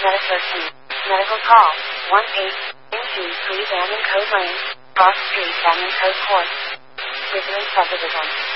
Meta13. Medical call. 1-8-2 Bannon Cove Lane, Cross Street, Bannon Cove Court. Visiting subdivision.